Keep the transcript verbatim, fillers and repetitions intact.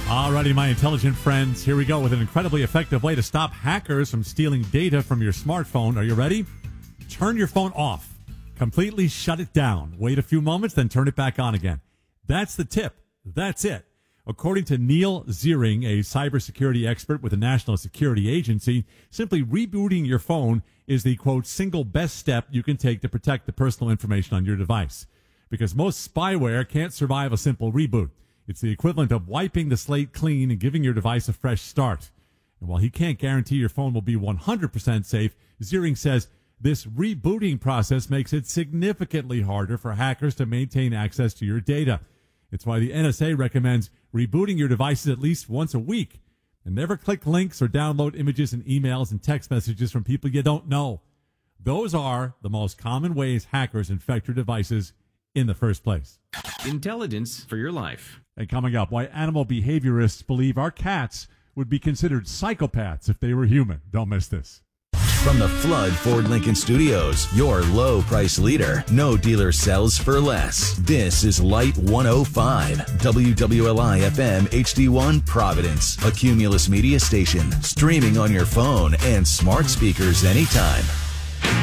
Alrighty, my intelligent friends, here we go with an incredibly effective way to stop hackers from stealing data from your smartphone. Are you ready? Turn your phone off. Completely shut it down. Wait a few moments, then turn it back on again. That's the tip. That's it. According to Neil Ziering, a cybersecurity expert with the National Security Agency, simply rebooting your phone is the, quote, single best step you can take to protect the personal information on your device. Because most spyware can't survive a simple reboot. It's the equivalent of wiping the slate clean and giving your device a fresh start. And while he can't guarantee your phone will be one hundred percent safe, Ziering says this rebooting process makes it significantly harder for hackers to maintain access to your data. It's why the N S A recommends rebooting your devices at least once a week. And never click links or download images and emails and text messages from people you don't know. Those are the most common ways hackers infect your devices in the first place. Intelligence for your life. And coming up, why animal behaviorists believe our cats would be considered psychopaths if they were human. Don't miss this. From the Flood Ford Lincoln Studios, your low price leader. No dealer sells for less. This is Light one oh five, W W L I F M H D one Providence, a Cumulus media station, streaming on your phone and smart speakers anytime.